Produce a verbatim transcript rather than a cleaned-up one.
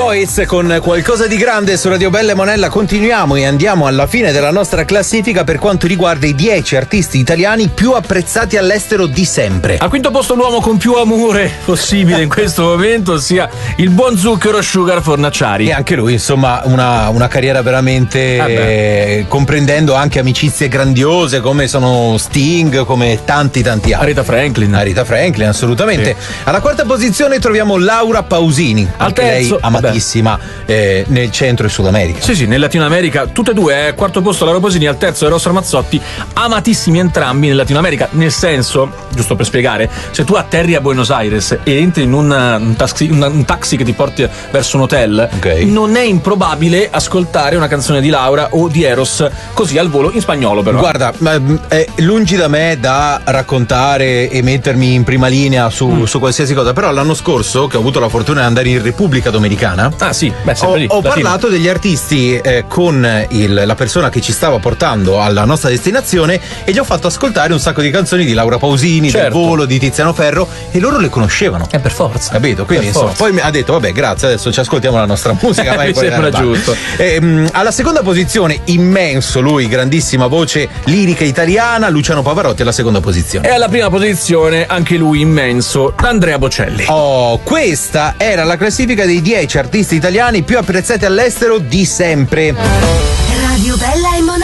Boys con Qualcosa di grande su Radio Bella e Monella. Continuiamo e andiamo alla fine della nostra classifica per quanto riguarda i dieci artisti italiani più apprezzati all'estero di sempre. Al quinto posto l'uomo con più amore possibile in questo momento, ossia il buon Zucchero Sugar Fornaciari. E anche lui, insomma, una, una carriera veramente ah eh, comprendendo anche amicizie grandiose come sono Sting, come tanti tanti altri. Aretha Franklin. Aretha Franklin, assolutamente. Sì. Alla quarta posizione troviamo Laura Pausini, al anche terzo, lei amatissima eh, nel centro e Sud America. Sì, sì, nel Latino America, tutte e due, eh, quarto posto Laura Pausini, al terzo Eros Ramazzotti, amatissimi entrambi nel Latino America, nel senso, giusto per spiegare, se tu atterri a Buenos Aires e entri in un, un, taxi, un, un taxi che ti porti verso un hotel, okay, non è improbabile ascoltare una canzone di Laura o di Eros così al volo in spagnolo, però. Guarda, è lungi da me da raccontare e mettermi in prima linea su, mm. su qualsiasi cosa, però l'anno scorso, che ho avuto la fortuna di andare in Repubblica Dominicana, ah sì, beh, sempre ho, lì, ho parlato degli artisti eh, con il, la persona che ci stava portando alla nostra destinazione e gli ho fatto ascoltare un sacco di canzoni di Laura Pausini, certo, del Volo, di Tiziano Ferro, e loro le conoscevano. Eh, per forza. Capito? Quindi per insomma, forza. Poi mi ha detto vabbè, grazie, adesso ci ascoltiamo la nostra musica. Mi sembra giusto. E, mh, alla seconda posizione, immenso lui, grandissima voce lirica italiana, Luciano Pavarotti alla seconda posizione. E alla prima posizione, anche lui immenso, Andrea Bocelli. Oh, questa era la classifica dei dieci artisti italiani più apprezzati all'estero di sempre. Radio Bella e Monella.